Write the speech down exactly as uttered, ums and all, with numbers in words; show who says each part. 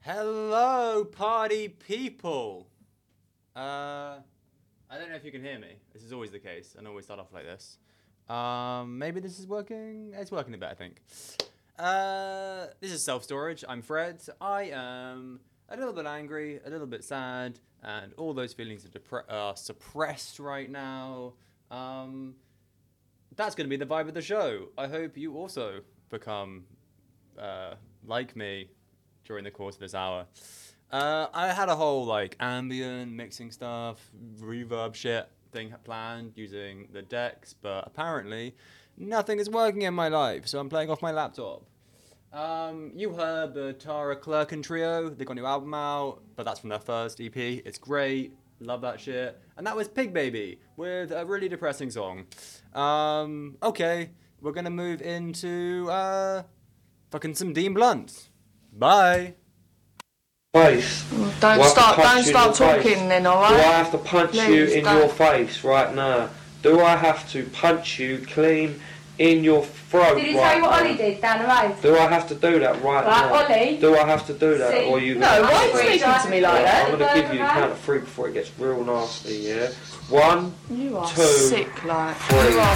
Speaker 1: Hello, party people. Uh, I don't know if you can hear me. This is always the case. I always start off like this. Um, maybe this is working. It's working a bit, I think. Uh, this is self-storage. I'm Fred. I am a little bit angry, a little bit sad, and all those feelings are, depre- are suppressed right now. Um, that's going to be the vibe of the show. I hope you also become uh, like me during the course of this hour. Uh, I had a whole like ambient mixing stuff, reverb shit thing planned using the decks, but apparently nothing is working in my life, so I'm playing off my laptop. Um, you heard the Tara Clerkin Trio. They got a new album out, but that's from their first E P. It's great. Love that shit. And that was Pig Baby with a really depressing song. Um, okay, we're gonna move into uh, fucking some Dean Blunt. Bye.
Speaker 2: Face.
Speaker 3: Don't
Speaker 2: Do I have to
Speaker 3: start.
Speaker 2: punch
Speaker 3: Don't
Speaker 2: you in
Speaker 3: start
Speaker 2: your
Speaker 3: talking,
Speaker 2: face?
Speaker 3: then. All right.
Speaker 2: Do I have to punch you
Speaker 3: Please
Speaker 2: in
Speaker 3: don't.
Speaker 2: your face right now? Do I have to punch you clean in your throat
Speaker 4: Did he
Speaker 2: right
Speaker 4: tell you what
Speaker 2: now?
Speaker 4: Ollie did down the road?
Speaker 2: Do I have to do that right,
Speaker 4: Right,
Speaker 2: now?
Speaker 4: Ollie?
Speaker 2: Do I have to do that,
Speaker 4: See?
Speaker 2: or you?
Speaker 3: No,
Speaker 2: gonna-
Speaker 3: why are you speaking to me like that?
Speaker 2: I'm gonna give you the count of three before it gets real nasty. Yeah. One,
Speaker 3: You are
Speaker 2: two,
Speaker 3: sick, like.
Speaker 2: three.
Speaker 3: You are